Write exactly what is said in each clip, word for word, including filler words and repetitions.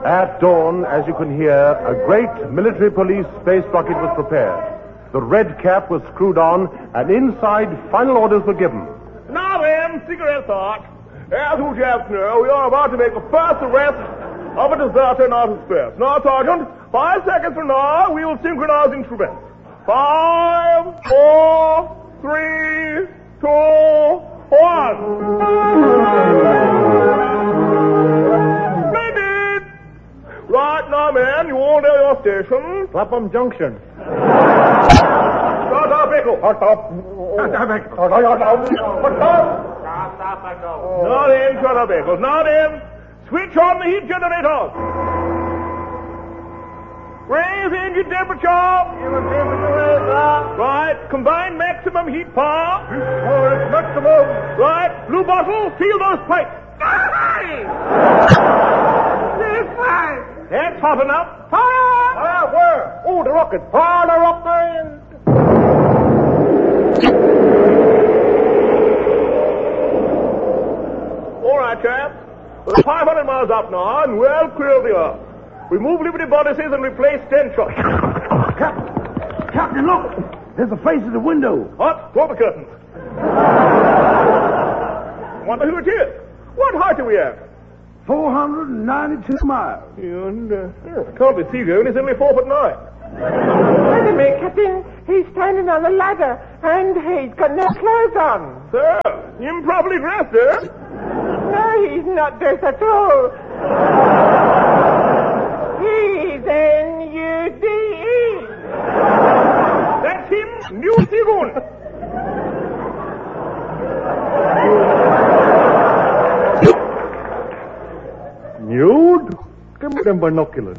At dawn, as you can hear, a great military police space rocket was prepared. The red cap was screwed on, and inside, final orders were given. Now then, cigarette thought. As you chaps know, we are about to make the first arrest of a deserter in outer space. Now, Sergeant, five seconds from now, we will synchronize instruments. Five, four, three, two, one. Splendid! Right now, men, you all know your station. Clapham Junction. Start our vehicle. Start up. Start our vehicle. Start up. Now then, shut our vehicles. Now then, switch on the heat generators. Raise engine temperature. Right, combined maximum heat power. Maximum. Right, blue bottle, seal those pipes. That's hot enough. Fire! Ah, where? Oh, the rocket. Fire the rocket! All right, chaps. We're five hundred miles up now and well clear of the earth. Remove Liberty bodices and replace ten shots. Captain, Captain, look! There's a face at the window. What? Draw the curtains. Wonder who it is. What height are we at? four hundred ninety-two miles. And, uh, oh, can't be Seagoon. He's only four foot nine. Wait a minute, Captain. He's standing on the ladder, and he's got no clothes on. Sir, improperly dressed, eh? No, he's not dressed at all. He's N U D E. That's him, New Seagoon. Nude? Give me them binoculars.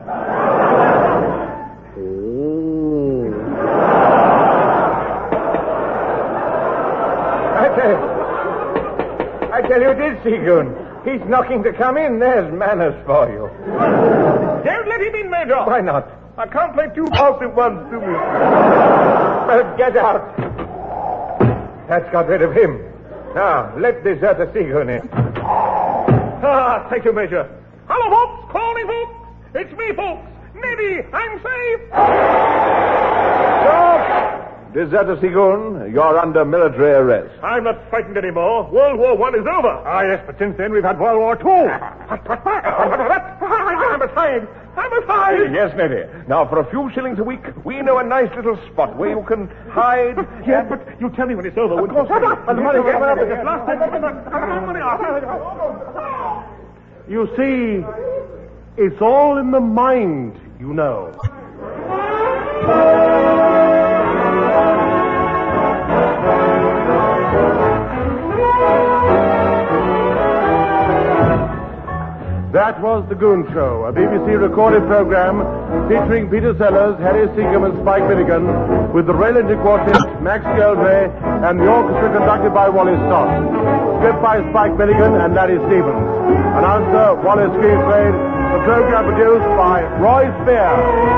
I tell you, I tell you it is Seagoon. He's knocking to come in. There's manners for you. Don't let him in, Major. Why not? I can't play two balls at once, do we? Well, get out. That's got rid of him. Now, let deserter Seagoon in. Ah, thank you, Major. Hello, folks. Calling, folks. It's me, folks. Neddy, I'm safe. Deserter Seagoon, you're under military arrest. I'm not frightened anymore. World War One is over. Ah, yes, but since then we've had World War Two. I'm afraid. I'm afraid. Yes, Neddy. Now, for a few shillings a week, we know a nice little spot where you can hide. Yes, but you tell me when it's over. Of course. The money gets up. Last time. You see, it's all in the mind, you know. That was The Goon Show, a B B C recorded program featuring Peter Sellers, Harry Seacombe, and Spike Milligan, with the Raylington Quartet, Max Geldray, and the orchestra conducted by Wally Stott. Script by Spike Milligan and Larry Stevens. Announcer, Wallace Greenslade. The program produced by Roy Spear.